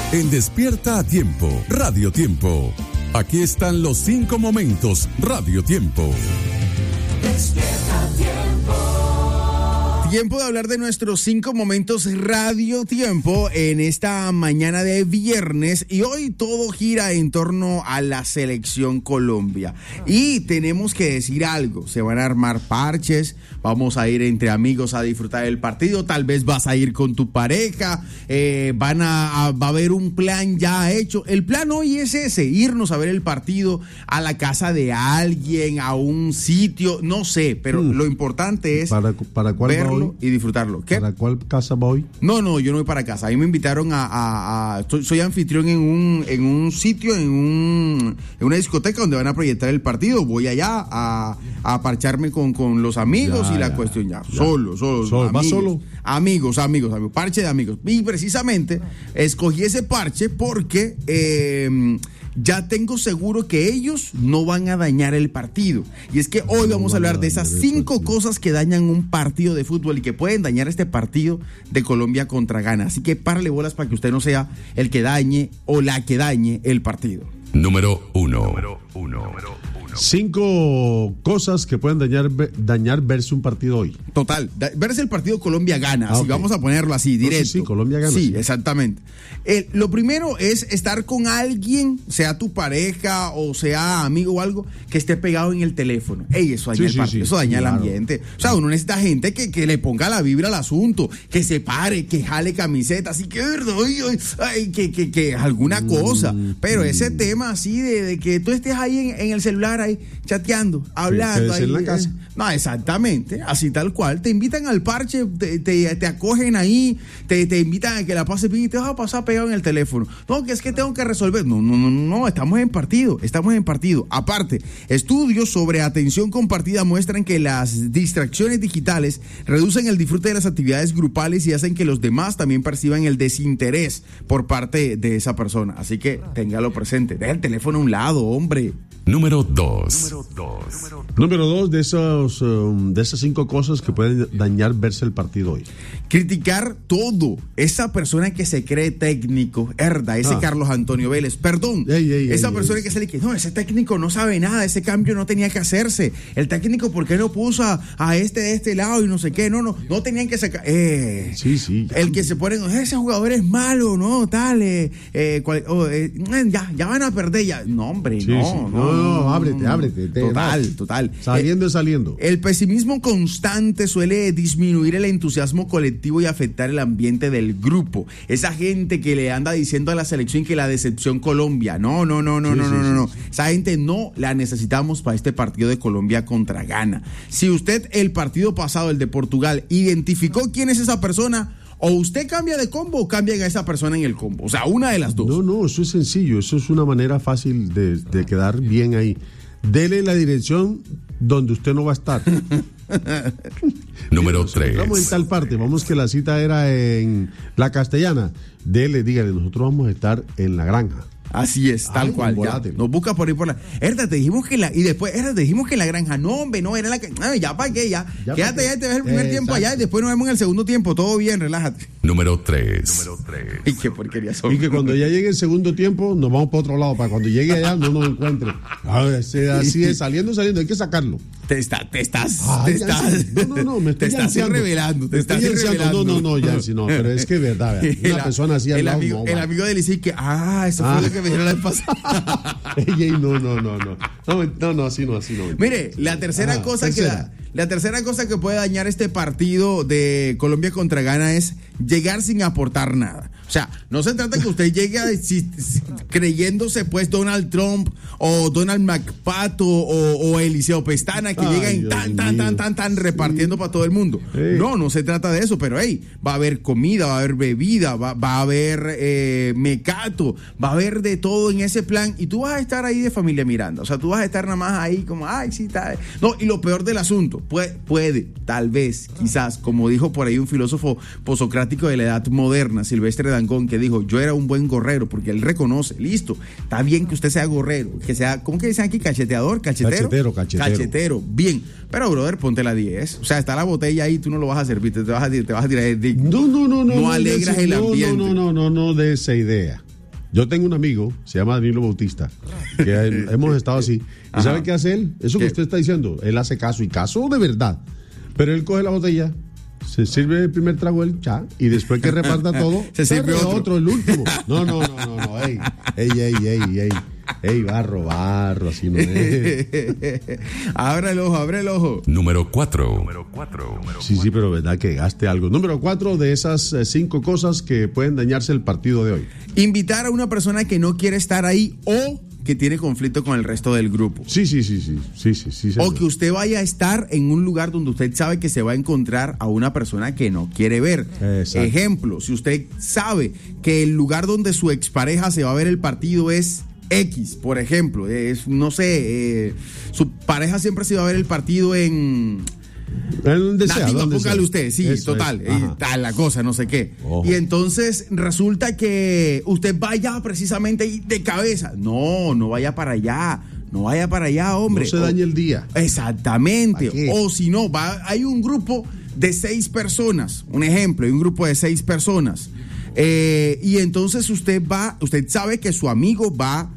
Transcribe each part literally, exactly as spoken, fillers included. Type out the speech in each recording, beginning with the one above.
en Despierta a Tiempo, Radio Tiempo. Aquí están los cinco momentos, Radio Tiempo. Despierta a Tiempo. Tiempo de hablar de nuestros cinco momentos Radio Tiempo en esta mañana de viernes, y hoy todo gira en torno a la selección Colombia. Y tenemos que decir algo, se van a armar parches, vamos a ir entre amigos a disfrutar del partido, tal vez vas a ir con tu pareja, eh, van a, a, va a haber un plan ya hecho. El plan hoy es ese, irnos a ver el partido a la casa de alguien, a un sitio, no sé, pero mm. lo importante es ¿Para, para cuál verlo y disfrutarlo. ¿Qué? ¿Para cuál casa voy? No, no, yo no voy para casa. A mí me invitaron a, a, a soy, soy anfitrión en un en un sitio, en un en una discoteca donde van a proyectar el partido. Voy allá a, a parcharme con, con los amigos ya, y la ya, cuestión ya. ya. Solo, solo. solo ¿Vas solo? Amigos, amigos, amigos. Parche de amigos. Y precisamente escogí ese parche porque eh, ya tengo seguro que ellos no van a dañar el partido. Y es que hoy no vamos a hablar de esas cinco cosas que dañan un partido de fútbol y que pueden dañar este partido de Colombia contra Ghana. Así que párale bolas para que usted no sea el que dañe o la que dañe el partido. Número uno. Número uno. Número uno. Cinco cosas que pueden dañar dañar verse un partido hoy. Total, da, verse el partido Colombia-Gana, ah, así okay. Vamos a ponerlo así, directo. No, sí, sí, Colombia-Gana. Sí, sí, exactamente. Eh, lo primero es estar con alguien, sea tu pareja o sea amigo o algo, que esté pegado en el teléfono. Ey, eso daña sí, el sí, partido, sí, eso daña claro. el ambiente. O sea, uno necesita gente que, que le ponga la vibra al asunto, que se pare, que jale camiseta, así que, ay, ay, que, que, que alguna cosa. Mm, Pero mm. ese tema así de, de que tú estés ahí en, en el celular, ahí chateando, hablando. Sí, ahí, en la casa. No, exactamente, así tal cual. Te invitan al parche, te, te, te acogen ahí, te, te invitan a que la pases bien y te vas a pasar pegado en el teléfono. No, que es que tengo que resolver. No, no, no, no, estamos en partido, estamos en partido. Aparte, estudios sobre atención compartida muestran que las distracciones digitales reducen el disfrute de las actividades grupales y hacen que los demás también perciban el desinterés por parte de esa persona. Así que téngalo presente. Deja el teléfono a un lado, hombre. Número dos. Número dos. Número dos de esos um, de esas cinco cosas que pueden dañar verse el partido hoy. Criticar todo. Esa persona que se cree técnico, herda, ese ah. Carlos Antonio Vélez, perdón. Ey, ey, esa ey, persona ey. que se le dice, no, ese técnico no sabe nada, ese cambio no tenía que hacerse. El técnico, ¿por qué no puso a, a este de este lado y no sé qué? No, no, no tenían que sacar. Eh, sí, sí. Ya. El que se ponen, ese jugador es malo, no, tal, eh, eh, cual, oh, eh, ya, ya van a perder, ya. No, hombre, sí, no, sí. no, no, no, ábrete, ábrete. Te, total, no. total. Saliendo eh, y saliendo. El pesimismo constante suele disminuir el entusiasmo colectivo y afectar el ambiente del grupo. Esa gente que le anda diciendo a la selección que la decepción Colombia. No, no, no, no, sí, no, sí, no, sí, no. sí. Esa gente no la necesitamos para este partido de Colombia contra Ghana. Si usted el partido pasado, el de Portugal, identificó quién es esa persona, o usted cambia de combo o cambian a esa persona en el combo. O sea, una de las dos. No, no, eso es sencillo. Eso es una manera fácil de, de quedar bien ahí. Dele la dirección donde usted no va a estar. Número tres. Vamos en tal parte, vamos que la cita era en La Castellana. Dele, dígale, nosotros vamos a estar en La Granja. Así es, tal Ay, cual. Ya. Nos busca por ahí por la. Erda, te dijimos que la. Y después, Erda, te dijimos que la granja. No, hombre, no, era la. No, ya para qué, ya. ya Quédate ya, te ves el primer eh, tiempo exacto. allá y después nos vemos en el segundo tiempo. Todo bien, relájate. Número tres. Número tres. Y qué porquería son. Y que cuando ya llegue el segundo tiempo, nos vamos para otro lado. Para cuando llegue allá, no nos encuentre. A ver, así es, saliendo, saliendo, hay que sacarlo. Te, está, te estás. Ay, te estás no, no, no, me estoy te estás revelando. Te estás revelando. No, no, no, ya, sí, no, pero es que es verdad. Una el, persona así al el lado, amigo, no, el vale. amigo de Lizy que, ah, eso ah. fue lo que me dijeron la vez pasada. Ey, no, no, no, no. No, no, no, así no, así no. Mire, la tercera ah, cosa tercera. que da, la tercera cosa que puede dañar este partido de Colombia contra Ghana es llegar sin aportar nada. O sea, no se trata que usted llegue a, si, si, creyéndose pues Donald Trump o Donald McPato o, o Eliseo Pestana que Ay, llegan Dios tan, tan, tan, tan, tan, sí. repartiendo para todo el mundo. Hey. No, no se trata de eso, pero hey, va a haber comida, va a haber bebida, va, va a haber eh, mecato, va a haber de todo en ese plan y tú vas a estar ahí de familia Miranda. O sea, tú vas a estar nada más ahí como, ay, sí, está. No, y lo peor del asunto, puede, puede, tal vez, quizás, como dijo por ahí un filósofo posocrático de la edad moderna, Silvestre Dangond, que dijo, yo era un buen gorrero, porque él reconoce, listo, está bien que usted sea gorrero, que sea, ¿cómo que dicen aquí? Cacheteador, cachetero. Cachetero, cachetero. Cachetero, bien, pero brother, ponte la diez, o sea, está la botella ahí, tú no lo vas a servir, te vas a, te vas a tirar el digno. No, no, no, no. No no alegras no, el ambiente. No, no, no, no, no, de esa idea. Yo tengo un amigo, se llama Danilo Bautista, que hemos estado así. ¿Y Ajá. sabe qué hace él? Eso ¿Qué? que usted está diciendo, él hace caso, y caso de verdad. Pero él coge la botella, se sirve el primer trago el cha, y después que reparta todo, Se sirve otro. otro. el último. No, no, no, no, no, ey, ey, ey, ey, ey, ey, barro, barro, así no es. Abre el ojo, abre el ojo. Número cuatro. Sí, sí, pero verdad que gaste algo. Número cuatro de esas eh, cinco cosas que pueden dañarse el partido de hoy. Invitar a una persona que no quiere estar ahí o que tiene conflicto con el resto del grupo. Sí, sí, sí, sí, sí, sí, sí. O señor. que usted vaya a estar en un lugar donde usted sabe que se va a encontrar a una persona que no quiere ver. Exacto. Ejemplo, si usted sabe que el lugar donde su expareja se va a ver el partido es X, por ejemplo, es, no sé, eh, su pareja siempre se va a ver el partido en... En donde sea, Nativa, donde póngale sea. usted, sí, Eso total, es, y ajá. tal la cosa, no sé qué. Ojo. Y entonces resulta que usted vaya precisamente ahí de cabeza. No, no vaya para allá, no vaya para allá, hombre. No se O- dañe el día. Exactamente. ¿Para qué? O si no, va, hay un grupo de seis personas, un ejemplo, hay un grupo de seis personas. Eh, y entonces usted va, usted sabe que su amigo va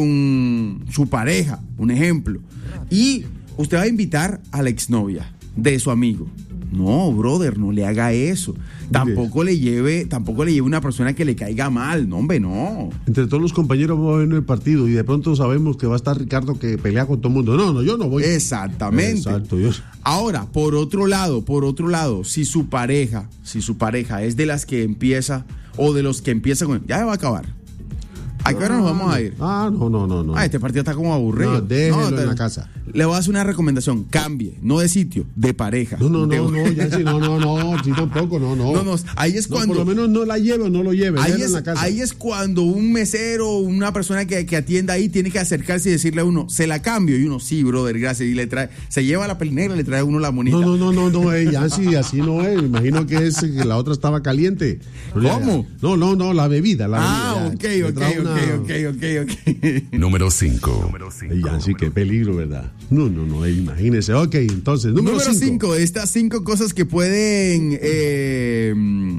con su pareja, un ejemplo. Y usted va a invitar a la exnovia de su amigo. No, brother, no le haga eso. Tampoco le lleve, tampoco le lleve una persona que le caiga mal, no, hombre, no. Entre todos los compañeros vamos a ver el partido y de pronto sabemos que va a estar Ricardo que pelea con todo el mundo. No, no, yo no voy. Exactamente. Exacto, yo. Ahora, por otro lado, por otro lado, si su pareja, si su pareja es de las que empieza o de los que empiezan con, ya va a acabar. ¿A qué hora nos vamos a ir? Ah, no, no, no, no. Ah, este partido está como aburrido. No, déjelo te- en la casa. Le voy a hacer una recomendación, cambie, no de sitio, de pareja. No, no, De- no, no, ya sí, no, no, no, sí tampoco, no, no. No, no, ahí es No, cuando... por lo menos no la lleve o no lo lleve, Ahí déjelo es, en la casa. ahí es cuando un mesero o una persona que, que atienda ahí tiene que acercarse y decirle a uno, se la cambio. Y uno, sí, brother, gracias. Y le trae, se lleva la pelinegra y le trae a uno la monita. No, no, no, no, no, eh, ya sí, así no es. Me imagino que es que la otra estaba caliente. ¿Cómo? No, no, no, la bebida, la Ah, bebida. ok, Le ok, trae ok, una- ok, ok, ok. Número cinco. Ey, ya sí, qué peligro, ¿verdad? No, no, no, eh, imagínese. Ok, entonces, número Número cinco. cinco, estas cinco cosas que pueden eh,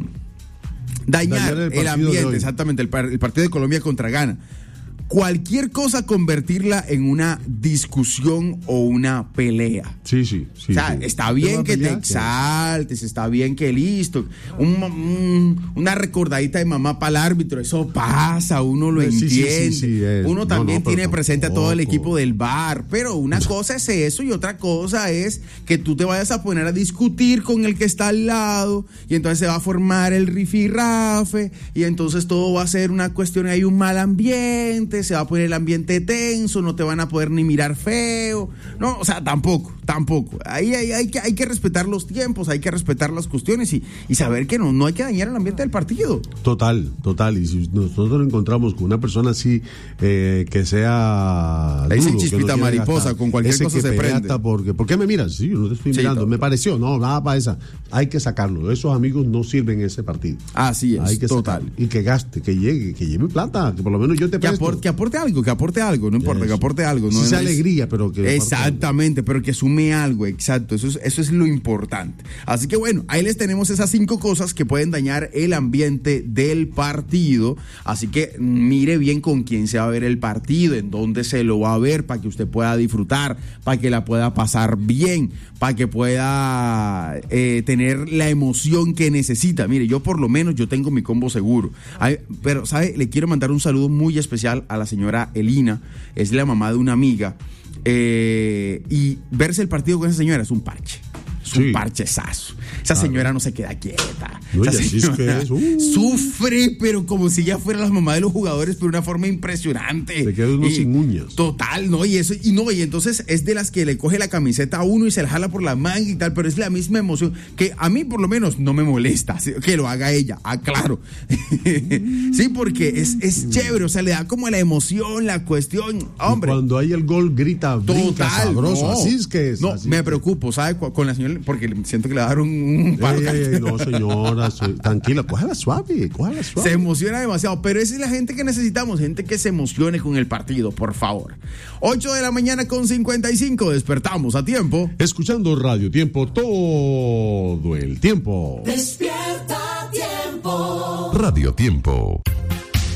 dañar, Dañar el el, partido de ambiente, hoy. exactamente, el, par- el partido de Colombia contra Ghana. Cualquier cosa convertirla en una discusión o una pelea. Sí, sí, sí. O sea, sí. está ¿Qué va bien a que te pelear? exaltes, está bien que listo. Un- un- una recordadita de mamá para el árbitro, eso pasa, uno lo Sí, sí, sí, entiende. sí, es. Uno No, también no, pero tiene presente a todo el tampoco. equipo del bar. Pero una cosa es eso y otra cosa es que tú te vayas a poner a discutir con el que está al lado y entonces se va a formar el rifirrafe y entonces todo va a ser una cuestión, hay un mal ambiente, se va a poner el ambiente tenso, no te van a poder ni mirar feo. No, o sea, tampoco, tampoco. Ahí hay, hay, que, hay que respetar los tiempos, hay que respetar las cuestiones y, y saber que no, no hay que dañar el ambiente del partido. Total, total. Y si nosotros nos encontramos con una persona así eh, que sea. Le dicen duro, que chispita no quiere mariposa, gastar, con cualquier ese cosa que se pelea prende. hasta Porque, ¿por qué me miras? Sí, yo no te estoy Sí, mirando. todo. Me pareció, no, nada para esa. Hay que sacarlo. Esos amigos no sirven en ese partido. Así es, Hay que total. sacarlo. Y que gaste, que llegue, que lleve plata, que por lo menos yo te Que presto. aporte, que aporte algo, que aporte algo, no importa, Eso. que aporte algo. Sí, No sea es- alegría, pero que. Exactamente, pero que sume algo, exacto, eso es, eso es lo importante. Así que bueno, ahí les tenemos esas cinco cosas que pueden dañar el ambiente del partido, así que mire bien con quién se va a ver el partido, en dónde se lo va a ver, para que usted pueda disfrutar, para que la pueda pasar bien, para que pueda eh, tener la emoción que necesita. Mire, yo por lo menos yo tengo mi combo seguro. Ay, pero, ¿sabe? Le quiero mandar un saludo muy especial a la señora Elina, es la mamá de una amiga. Eh, y verse el partido con esa señora es un parche. Es un Sí. parchezazo. Esa Claro. señora no se queda quieta. No, Esa y así es señora que es, uh. sufre, pero como si ella fuera la mamá de los jugadores, pero de una forma impresionante. Se queda uno Y- sin uñas. Total, ¿no? Y eso, y no, y entonces es de las que le coge la camiseta a uno y se la jala por la manga y tal, pero es la misma emoción que a mí por lo menos no me molesta ¿sí? Que lo haga ella, ah, claro. Sí, porque es, es chévere, o sea, le da como la emoción, la cuestión, Y hombre. cuando hay el gol, grita, brinca, Total, sabroso. no. Así es que es. No, así me es que- preocupo, ¿sabe? Cu- Con la señora, porque siento que le va a dar un, un paro Ey, ey, cardíaco. ey, no, señora, soy- tranquila, cójala suave, cójala suave. Se emociona demasiado, pero esa es la gente que necesitamos, gente que se emocione con el partido, por favor. ocho de la mañana con cincuenta y cinco, despertamos a tiempo. Escuchando Radio Tiempo todo el tiempo. Despierta tiempo. Radio Tiempo.